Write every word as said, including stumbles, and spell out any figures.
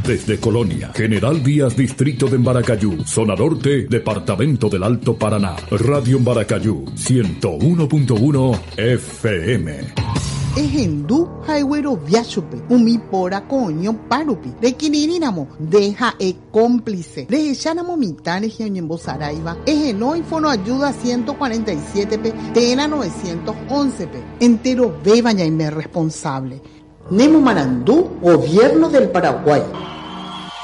Desde Colonia, General Díaz, Distrito de Embaracayú, Zona Norte, Departamento del Alto Paraná. Radio Embaracayú, ciento uno punto uno F M. Ejendu Highway Viachupe, Umipora Coño Parupi, de Quinirinamo, deja e cómplice, de Echanamo Mitanes y Oñembo Saraiva, Ejenoi Fono Ayuda ciento cuarenta y siete P, Tena novecientos once P, entero bebaña y me responsable. Nemo Marandú, Gobierno del Paraguay.